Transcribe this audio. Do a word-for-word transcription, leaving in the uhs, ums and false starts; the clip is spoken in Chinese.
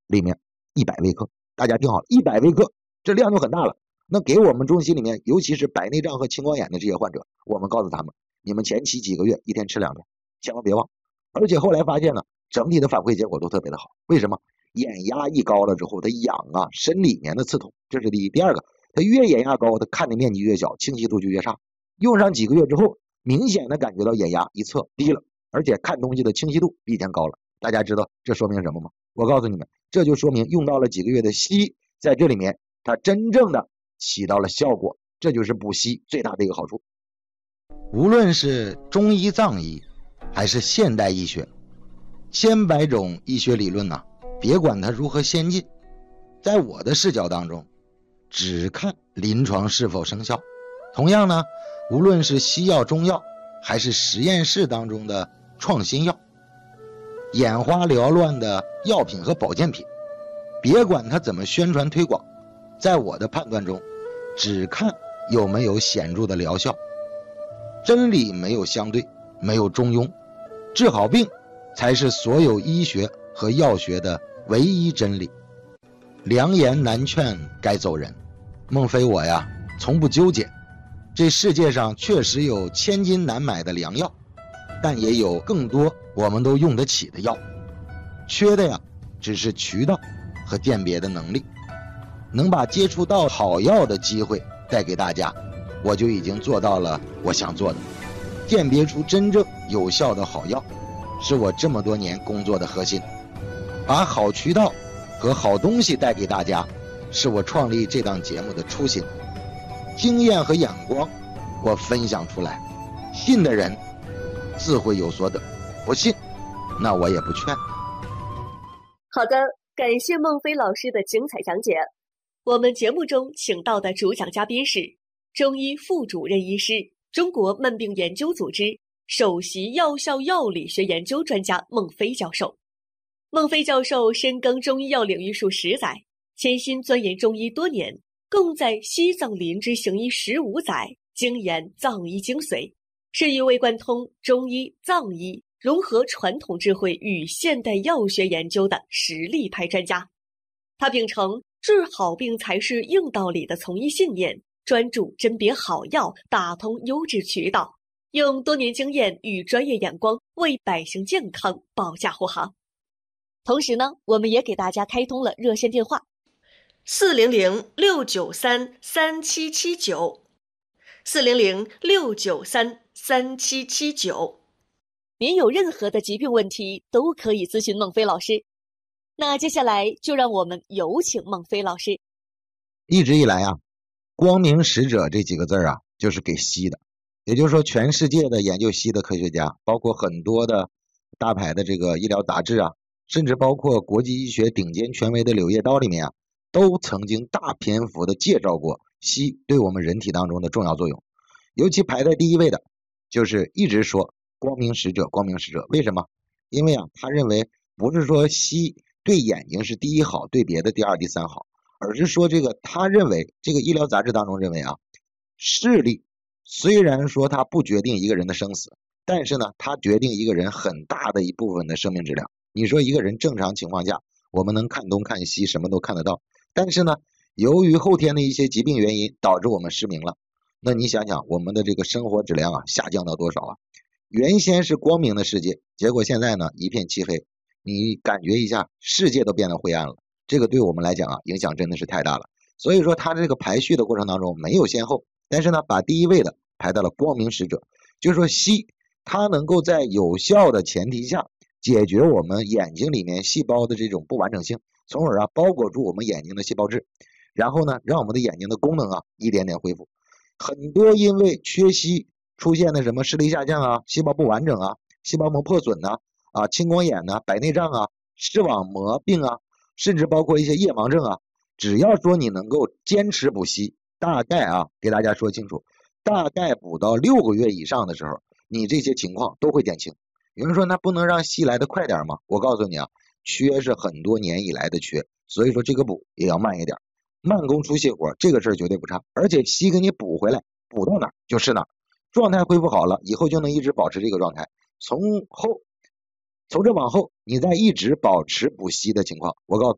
里面一百微克，大家听好了，一百微克，这量就很大了。那给我们中心里面，尤其是白内障和青光眼的这些患者，我们告诉他们，你们前期几个月一天吃两片，千万别忘。而且后来发现呢，整体的反馈结果都特别的好。为什么？眼压一高了之后，它痒啊，身里面的刺痛，这是第一。第二个，它越眼压高，它看的面积越小，清晰度就越差。用上几个月之后，明显的感觉到眼压一测低了，而且看东西的清晰度比以前高了。大家知道这说明什么吗？我告诉你们，这就说明用到了几个月的硒，在这里面它真正的起到了效果，这就是补硒最大的一个好处。 无论是中医藏医还是现代医学，千百种医学理论呢、啊，别管它如何先进，在我的视角当中只看临床是否生效。同样呢，无论是西药中药还是实验室当中的创新药，眼花缭乱的药品和保健品，别管它怎么宣传推广，在我的判断中只看有没有显著的疗效。真理没有相对，没有中庸，治好病才是所有医学和药学的唯一真理。良言难劝该走人，孟非我呀从不纠结。这世界上确实有千金难买的良药，但也有更多我们都用得起的药，缺的呀只是渠道和鉴别的能力。能把接触到好药的机会带给大家，我就已经做到了我想做的。鉴别出真正有效的好药，是我这么多年工作的核心。把好渠道和好东西带给大家，是我创立这档节目的初心。经验和眼光我分享出来，信的人自会有所得，不信那我也不劝。 好的，感谢孟非老师的精彩讲解。我们节目中请到的主讲嘉宾是中医副主任医师、中国慢病研究组织首席药效药理学研究专家孟非教授。孟非教授深耕中医药领域数十载，潜心钻研中医多年，共在西藏林之行医十五载，精研藏医精髓，是一位贯通中医、藏医，融合传统智慧与现代药学研究的实力派专家。他秉承治好病才是硬道理的从医信念，专注甄别好药，打通优质渠道，用多年经验与专业眼光为百姓健康保驾护航。同时呢，我们也给大家开通了热线电话四零零六九三三七七九，四零零六九三三七七九。您有任何的疾病问题都可以咨询孟非老师。那接下来就让我们有请孟非老师。 一直以来啊，光明使者这几个字啊，就是给硒的。也就是说，全世界的研究硒的科学家，包括很多的大牌的这个医疗杂志啊，甚至包括国际医学顶尖权威的柳叶刀里面啊，都曾经大篇幅的介绍过硒对我们人体当中的重要作用。尤其排在第一位的，就是一直说光明使者，光明使者。为什么？因为啊，他认为不是说硒对眼睛是第一好，对别的第二、第三好，而是说这个他认为这个医疗杂志当中认为啊，视力虽然说它不决定一个人的生死，但是呢，它决定一个人很大的一部分的生命质量。你说一个人正常情况下，我们能看东看西，什么都看得到，但是呢，由于后天的一些疾病原因导致我们失明了，那你想想我们的这个生活质量啊下降到多少啊？原先是光明的世界，结果现在呢一片漆黑，你感觉一下世界都变得灰暗了，这个对我们来讲啊影响真的是太大了。所以说它这个排序的过程当中没有先后，但是呢把第一位的排到了光明使者，就是说硒它能够在有效的前提下解决我们眼睛里面细胞的这种不完整性，从而啊包裹住我们眼睛的细胞质，然后呢让我们的眼睛的功能啊一点点恢复。很多因为缺硒出现的什么视力下降啊、细胞不完整啊、细胞膜破损呐、啊、青光眼呐、啊、白内障啊、视网膜病啊，甚至包括一些夜盲症啊，只要说你能够坚持补硒，大概啊给大家说清楚，大概补到六个月以上的时候，你这些情况都会减轻。有人说那不能让硒来的快点吗？我告诉你啊，缺是很多年以来的缺，所以说这个补也要慢一点，慢工出细活，这个事儿绝对不差。而且硒给你补回来，补到哪儿就是哪儿，状态恢复好了以后就能一直保持这个状态，从后从这往后你再一直保持补硒的情况，我告诉